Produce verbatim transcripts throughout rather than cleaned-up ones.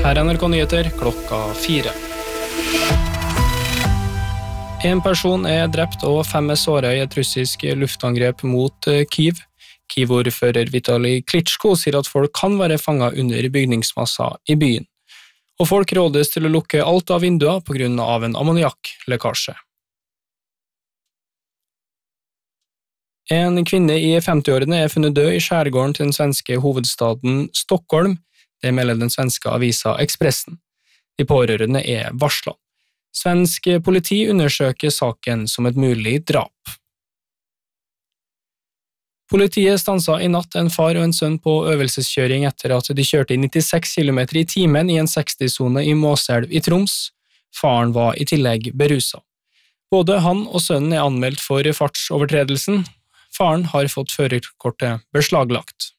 Her er N R K Nyheter klokka fire. En person er drept og fem er såret i et russisk luftangrep mot Kyiv. Kyiv-ordfører Vitali Klitschko sier at folk kan være fanget under bygningsmasser i byen. Og folk rådes til å lukke alt av vinduer på grunn av en ammoniakklekkasje. En kvinne i femtiårene er funnet død i skjærgården til den svenske hovedstaden Stockholm. Det melder den svenske avisa Expressen. De pårørende er varslet. Svensk politi undersøker saken som et mulig drap. Politiet stanset i natt en far og en sønn på øvelseskjøring etter at de kjørte i nittiseks kilometer i timen i en seksti-sone i Måselv i Troms. Faren var i tillegg beruset. Både han og sønnen er anmeldt for fartsovertredelsen. Faren har fått førerkortet beslaglagt.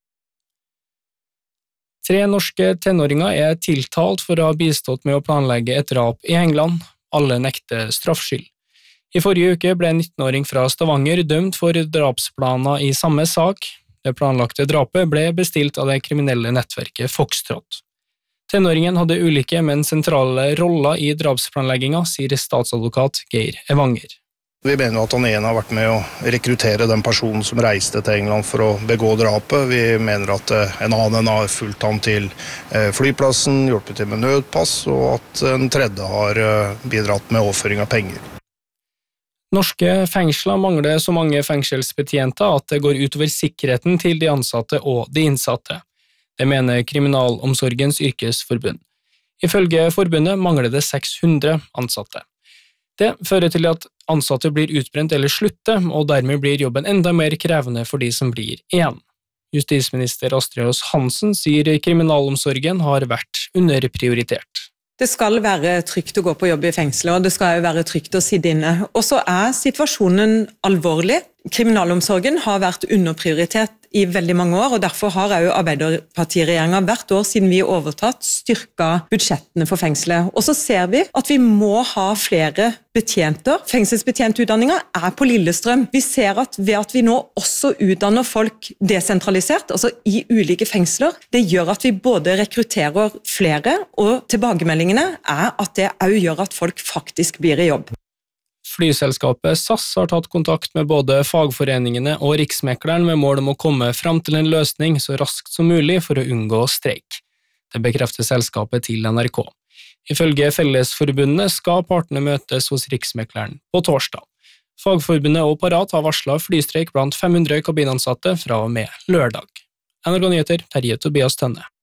Tre norske tenåringer er tiltalt for å ha bistått med å planlegge et drap i England. Alle nekter straffskyld. I forrige uke ble en nittenåring fra Stavanger dømt for drapsplaner i samme sak. Det planlagte drapet ble bestilt av det kriminelle nettverket Foxtrot. Tenåringen hadde ulike, men sentrale roller i drapsplanleggingen, sier statsadvokat Geir Evanger. Vi mener at han ene har vært med å rekruttere den personen som reiste til England for å begå drapet. Vi mener at en annen har fulgt han til flyplassen, hjulpet til med nødpass, og at en tredje har bidratt med overføring av penger. Norske fengsler mangler så mange fengselsbetjenter at det går utover sikkerheten til de ansatte og de innsatte. Det mener Kriminalomsorgens yrkesforbund. Ifølge forbundet mangler det seks hundre ansatte. Det fører til at ansatte blir utbrent eller slutter, og dermed blir jobben enda mer krevende for de som blir igjen. Justisminister Astrid Aas Hansen sier kriminalomsorgen har vært underprioritert. Det skal være trygt å gå på jobb i fengsler, og det skal jo være trygt å sitte inne. Og så er situasjonen alvorlig. Kriminalomsorgen har vært underprioritert i veldig mange år, og derfor har jo Arbeiderpartiregjeringen hvert år siden vi overtatt styrket budsjettene for fengselet. Og så ser vi at vi må ha flere betjenter. Fengselsbetjentutdanningen er på Lillestrøm. Vi ser at ved at vi nå også utdanner folk desentralisert, altså i ulike fengsler, det gjør at vi både rekrutterer flere, og tilbakemeldingene er at det også gjør at folk faktisk blir i jobb. Flyselskapet S A S har tatt kontakt med både fagforeningene og Riksmekleren med mål om å komme fram til en løsning så raskt som mulig for å unngå streik. Det bekrefter selskapet til N R K. Ifølge Fellesforbundet skal partene møtes hos Riksmekleren på torsdag. Fagforbundet og Parat har varslet flystreik blant fem hundre kabinansatte fra og med lørdag. N R K Nyheter, Terje Tobias Tønne.